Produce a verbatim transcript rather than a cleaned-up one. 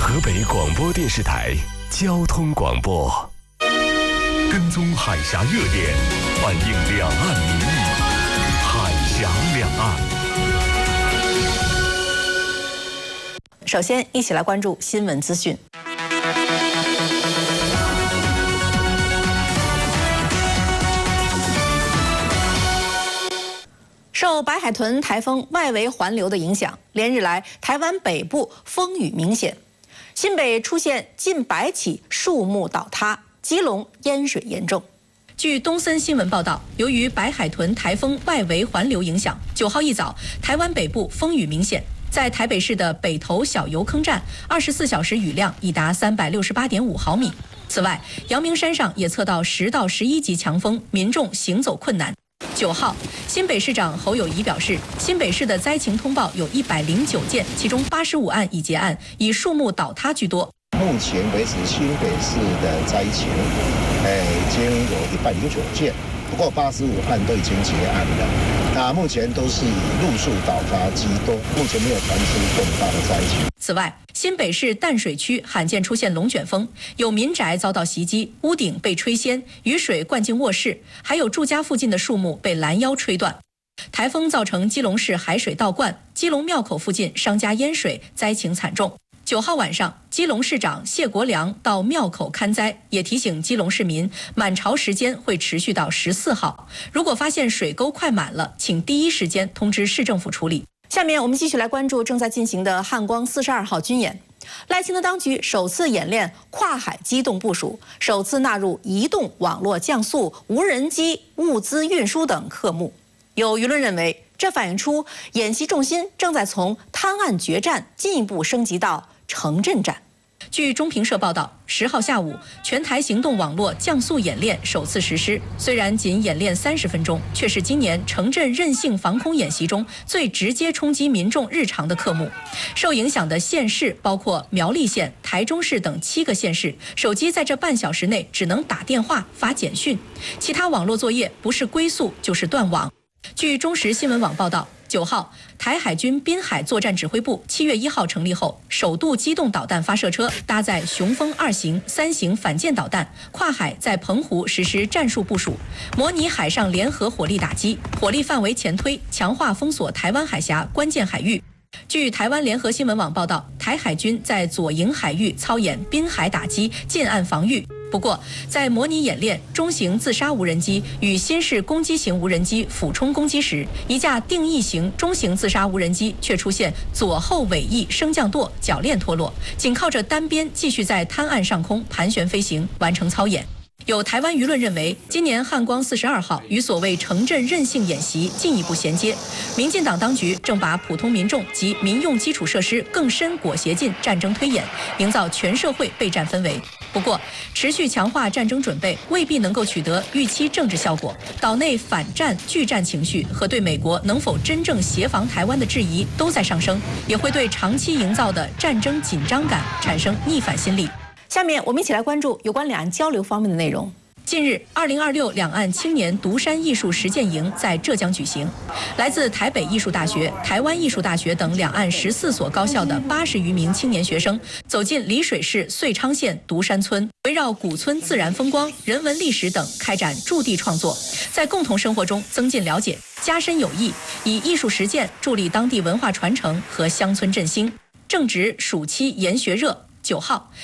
河北广播电视台交通广播，跟踪海峡热点，反映两岸民意，海峡两岸。 首先，一起来关注新闻资讯。受白海豚台风外围环流的影响，连日来台湾北部风雨明显，新北出现近百起树木倒塌，基隆淹水严重。据东森新闻报道，由于白海豚台风外围环流影响，九号一早，台湾北部风雨明显。在台北市的北投小油坑站，二十四小时雨量已达三百六十八点五毫米。此外，阳明山上也测到十到十一级强风，民众行走困难。九号，新北市长侯友宜表示，新北市的灾情通报有一百零九件，其中八十五案已结案，以树木倒塌居多。 目前为止，新北市的灾情，哎，已经有一百零九件，不过八十五案都已经结案了。那目前都是以路树倒塌居多，目前没有传出重大的灾情。 此外，新北市淡水区罕见出现龙卷风，有民宅遭到袭击，屋顶被吹掀，雨水灌进卧室，还有住家附近的树木被拦腰吹断。台风造成基隆市海水倒灌，基隆庙口附近商家淹水，灾情惨重。九号晚上，基隆市长谢国良到庙口看灾，也提醒基隆市民，满潮时间会持续到十四号。如果发现水沟快满了，请第一时间通知市政府处理。下面我们继续来关注正在进行的汉光四十二号军演。赖清德当局首次演练跨海机动部署，首次纳入移动网络降速、无人机物资运输等科目。有舆论认为，这反映出演习重心正在从滩岸决战进一步升级到城镇战。据中评社报道，十号下午，全台行动网络降速演练首次实施。虽然仅演练三十分钟，却是今年城镇韧性防空演习中最直接冲击民众日常的科目。受影响的县市包括苗栗县、台中市等七个县市，手机在这半小时内只能打电话、发简讯，其他网络作业不是归宿就是断网。据中时新闻网报道，九号，台海军滨海作战指挥部七月一号成立后，首度机动导弹发射车搭载雄风二型、三型反舰导弹，跨海在澎湖实施战术部署，模拟海上联合火力打击，火力范围前推，强化封锁台湾海峡关键海域。据台湾联合新闻网报道，台海军在左营海域操演滨海打击、近岸防御。不过，在模拟演练中型自杀无人机与新式攻击型无人机俯冲攻击时，一架定翼型中型自杀无人机却出现左后尾翼升降舵铰链脱落，仅靠着单边继续在滩岸上空盘旋飞行，完成操演。有台湾舆论认为，今年汉光四十二号与所谓城镇韧性演习进一步衔接，民进党当局正把普通民众及民用基础设施更深裹挟进战争推演，营造全社会备战氛围。不过，持续强化战争准备未必能够取得预期政治效果，岛内反战拒战情绪和对美国能否真正协防台湾的质疑都在上升，也会对长期营造的战争紧张感产生逆反心理。下面我们一起来关注有关两岸交流方面的内容。近日，二零二六两岸青年独山艺术实践营在浙江举行，来自台北艺术大学、台湾艺术大学等两岸十四所高校的八十余名青年学生，走进丽水市遂昌县独山村，围绕古村自然风光、人文历史等开展驻地创作，在共同生活中增进了解，加深友谊，以艺术实践助力当地文化传承和乡村振兴。正值暑期研学热，九号。